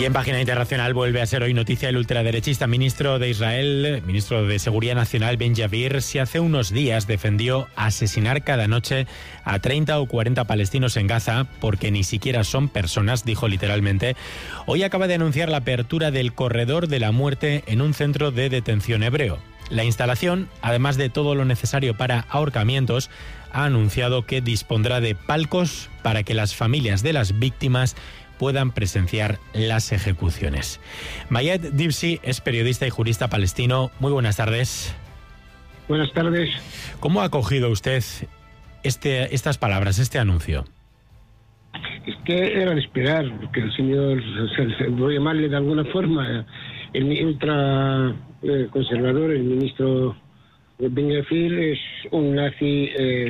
Y en página internacional vuelve a ser hoy noticia el ultraderechista ministro de Israel, ministro de Seguridad Nacional, Ben Gvir. Si hace unos días defendió asesinar cada noche a 30 o 40 palestinos en Gaza, porque ni siquiera son personas, dijo literalmente, hoy acaba de anunciar la apertura del corredor de la muerte en un centro de detención hebreo. La instalación, además de todo lo necesario para ahorcamientos, ha anunciado que dispondrá de palcos para que las familias de las víctimas puedan presenciar las ejecuciones. Mayed Dibsi es periodista y jurista palestino. Muy buenas tardes. Buenas tardes. ¿Cómo ha acogido usted estas palabras, este anuncio? Es que era de esperar, porque el señor, voy a llamarle de alguna forma, el ultra conservador, el ministro Ben Gvir, es un nazi,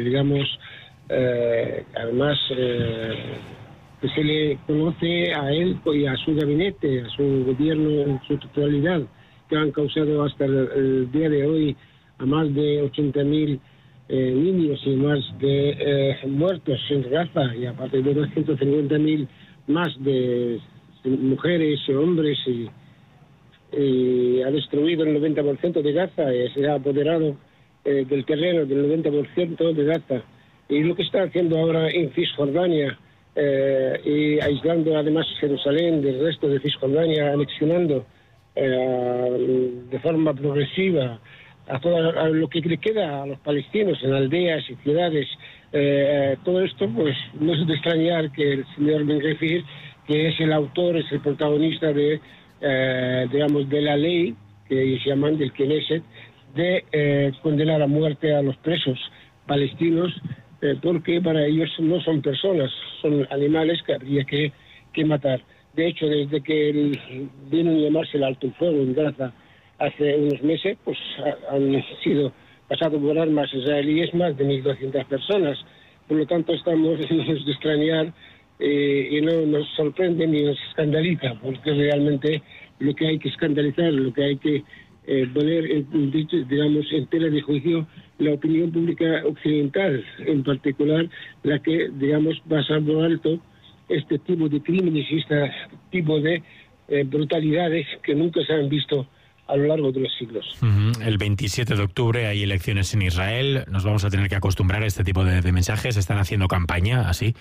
además que se le conoce a él y a su gabinete, a su gobierno en su totalidad, que han causado hasta el día de hoy a más de 80.000 niños y más de muertos en Gaza, y aparte de 250.000 más de mujeres y hombres, y ha destruido el 90% de Gaza, y se ha apoderado del terreno del 90% de Gaza. Y lo que está haciendo ahora en Cisjordania, y aislando además Jerusalén del resto de Cisjordania, anexionando de forma progresiva a lo que le queda a los palestinos en aldeas y ciudades, todo esto pues no es de extrañar que el señor Ben Gvir, que es el autor, es el protagonista de la ley que se llaman del Knesset, de condenar a muerte a los presos palestinos, porque para ellos no son personas, son animales que habría que matar. De hecho, desde que vino a llamarse el alto el fuego en Gaza hace unos meses, pues han sido pasados por armas israelíes más de 1.200 personas. Por lo tanto, estamos de extrañar y no nos sorprende ni nos escandaliza, porque realmente lo que hay que escandalizar, lo que hay que poner en tela de juicio la opinión pública occidental, en particular la que pasa por alto este tipo de crímenes y este tipo de brutalidades que nunca se han visto a lo largo de los siglos. El 27 de octubre hay elecciones en Israel. Nos vamos a tener que acostumbrar a este tipo de mensajes. ¿Están haciendo campaña así?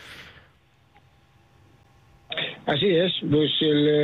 Así es. Pues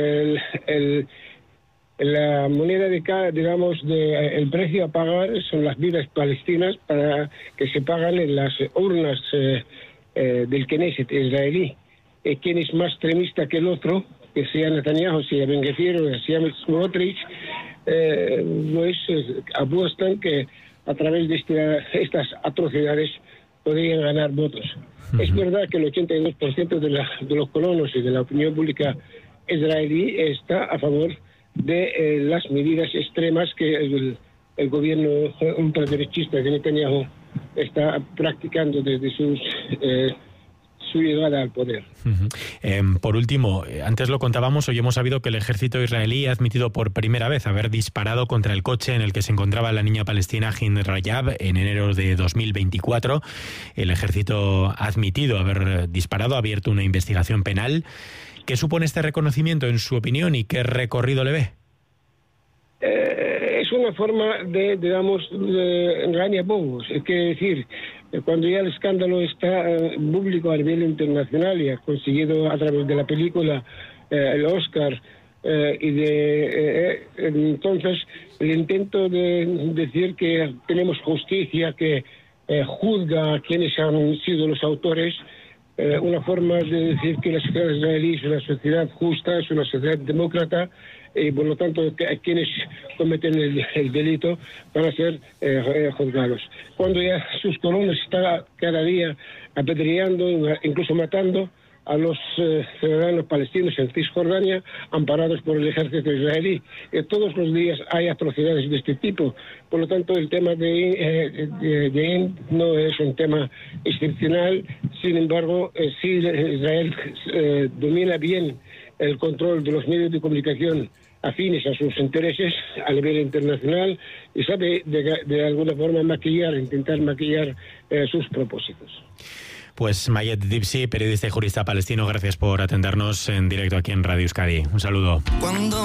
la moneda el precio a pagar son las vidas palestinas para que se pagan en las urnas del Knesset israelí. ¿Quién es más extremista que el otro? Que sea Netanyahu, sea Ben Gvir o sea Smotrich, pues apuestan que a través de estas atrocidades podrían ganar votos. Es verdad que el 82% de los colonos y de la opinión pública israelí está a favor de las medidas extremas que el gobierno ultraderechista de Netanyahu está practicando desde su llegada al poder. Por último, antes lo contábamos, hoy hemos sabido que el ejército israelí ha admitido por primera vez haber disparado contra el coche en el que se encontraba la niña palestina Hind Rajab en enero de 2024. El ejército ha admitido haber disparado, ha abierto una investigación penal. ¿Qué supone este reconocimiento en su opinión y qué recorrido le ve? Es una forma de engañabobos. Es decir, cuando ya el escándalo está público a nivel internacional y ha conseguido a través de la película el Oscar, entonces el intento de decir que tenemos justicia que juzga a quienes han sido los autores, una forma de decir que la sociedad israelí es una sociedad justa, es una sociedad demócrata, y por lo tanto quienes cometen el delito van a ser juzgados. Cuando ya sus colonos están cada día apedreando, incluso matando a los ciudadanos palestinos en Cisjordania, amparados por el ejército israelí. Todos los días hay atrocidades de este tipo. Por lo tanto, el tema de no es un tema excepcional. Sin embargo, si Israel domina bien el control de los medios de comunicación afines a sus intereses a nivel internacional y sabe de alguna forma intentar maquillar sus propósitos. Pues Mayet Dibsi, periodista y jurista palestino, gracias por atendernos en directo aquí en Radio Euskadi. Un saludo.